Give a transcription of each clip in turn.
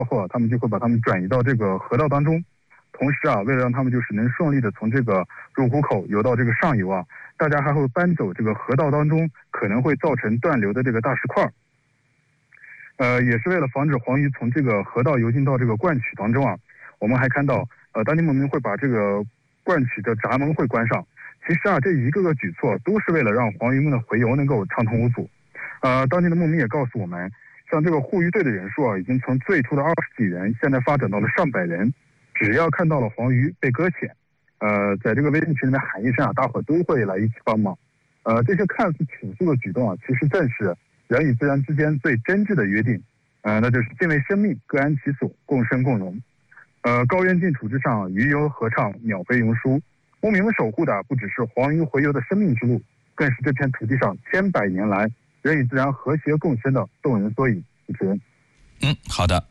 后，他们就会把它们转移到这个河道当中。同时为了让他们就是能顺利的从这个入湖口游到这个上游大家还会搬走这个河道当中可能会造成断流的这个大石块。也是为了防止黄鱼从这个河道游进到这个灌渠当中我们还看到当地牧民会把这个灌渠的闸门会关上。其实这一个个举措都是为了让黄鱼们的回游能够畅通无阻。当地的牧民也告诉我们，像这个护鱼队的人数已经从最初的20几人，现在发展到了上百人。只要看到了黄鱼被搁浅，在这个微信群里面喊一声大伙都会来一起帮忙。这些看似朴素的举动其实正是人与自然之间最真挚的约定。那就是敬畏生命，各安其所，共生共荣。高原净土之上，鱼游河畅，鸟飞云舒。牧民们守护的不只是黄鱼回游的生命之路，更是这片土地上千百年来人与自然和谐共生的动人缩影。主持人， 好的。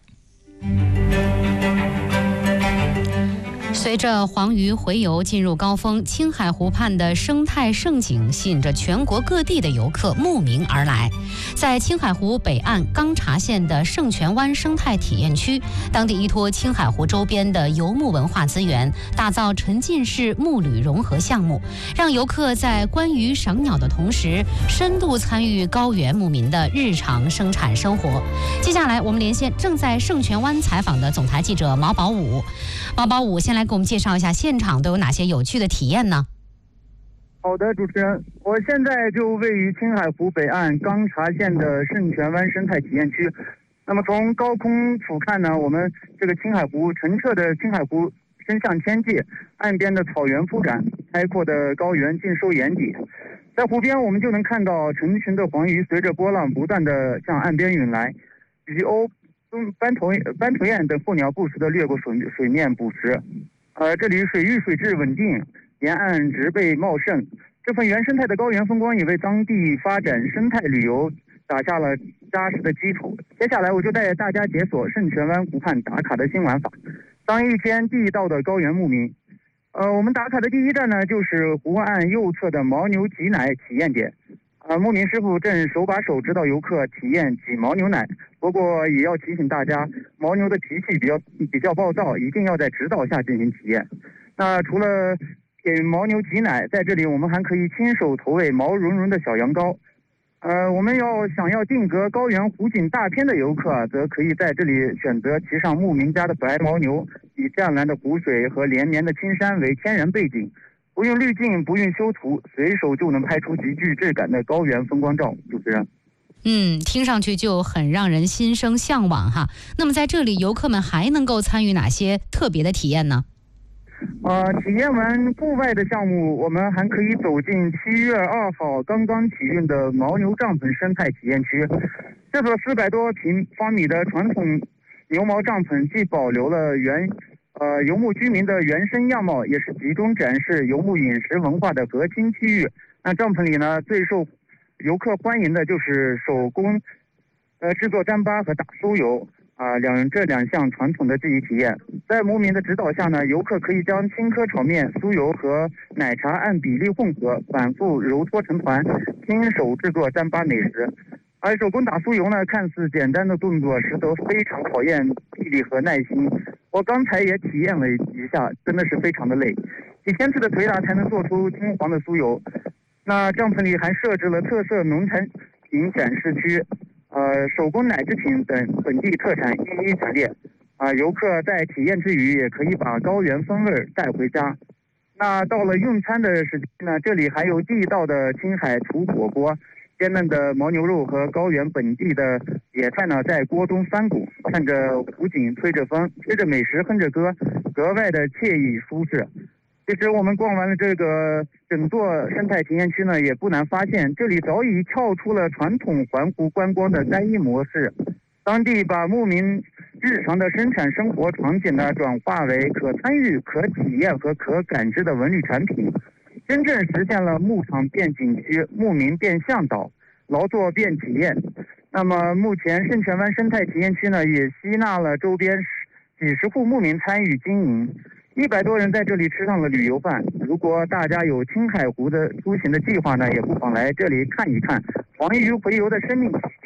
随着黄鱼回游进入高峰，青海湖畔的生态盛景吸引着全国各地的游客慕名而来。在青海湖北岸钢察县的圣泉湾生态体验区，当地依托青海湖周边的游牧文化资源，打造沉浸式牧旅融合项目，让游客在观鱼赏鸟的同时，深度参与高原牧民的日常生产生活。接下来我们连线正在圣泉湾采访的总台记者毛宝武。毛宝武，先来给我们介绍一下现场都有哪些有趣的体验呢？ 好的，主持人，我现在就位于青海湖北岸钢察县的圣泉湾生态体验区。那么从高空俯瞰呢，我们这个青海湖澄澈的青海湖伸向天际，岸边的草原铺展，开阔的高原尽收眼底。在湖边，我们就能看到成群的黄鱼随着波浪不断地向岸边涌来，鱼鸥、斑头雁等候鸟不时地掠过水面捕食。这里水域水质稳定，沿岸植被茂盛，这份原生态的高原风光也为当地发展生态旅游打下了扎实的基础。接下来我就带大家解锁圣泉湾湖畔打卡的新玩法，当一天地道的高原牧民。我们打卡的第一站呢，就是湖岸右侧的牦牛挤奶体验点。牧民师傅正手把手指导游客体验挤牦牛奶，不过也要提醒大家，牦牛的脾气比较暴躁，一定要在指导下进行体验。那除了给牦牛挤奶，在这里我们还可以亲手投喂毛茸茸的小羊羔。我们想要定格高原湖景大片的游客，则可以在这里选择骑上牧民家的白牦牛，以湛蓝的湖水和连绵的青山为天然背景。不用滤镜，不用修图，随手就能拍出极具质感的高原风光照。主持人， 听上去就很让人心生向往哈。那么在这里，游客们还能够参与哪些特别的体验呢？ 体验完户外的项目，我们还可以走进7月2号刚刚启运的牦牛帐篷生态体验区。这座400多平方米的传统牛毛帐篷，既保留了游牧居民的原生样貌，也是集中展示游牧饮食文化的核心区域。那帐篷里呢，最受游客欢迎的就是手工制作糌粑和打酥油这两项传统的技艺体验。在牧民的指导下呢，游客可以将青稞炒面、酥油和奶茶按比例混合，反复揉搓成团，亲手制作糌粑美食。而手工打酥油呢，看似简单的动作，实则非常考验毅力和耐心。我刚才也体验了一下，真的是非常的累，几千次的捶打才能做出金黄的酥油。那帐篷里还设置了特色农产品展示区，手工奶制品等本地特产一一陈列。游客在体验之余，也可以把高原风味带回家。那到了用餐的时间呢，这里还有地道的青海土火锅。鲜嫩的牦牛肉和高原本地的野菜呢，在锅中翻滚，看着湖景，吹着风，吃着美食，哼着歌，格外的惬意舒适。其实我们逛完了这个整座生态体验区呢，也不难发现，这里早已跳出了传统环湖观光的单一模式。当地把牧民日常的生产生活场景呢，转化为可参与、可体验和可感知的文旅产品。真正实现了牧场变景区、牧民变向导、劳作变体验。那么目前圣泉湾生态体验区呢，也吸纳了周边几十户牧民参与经营，100多人在这里吃上了旅游饭。如果大家有青海湖的出行的计划呢，也不妨来这里看一看黄鱼洄游的生命奇迹，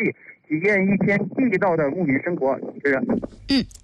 体验一天地道的牧民生活。主持人。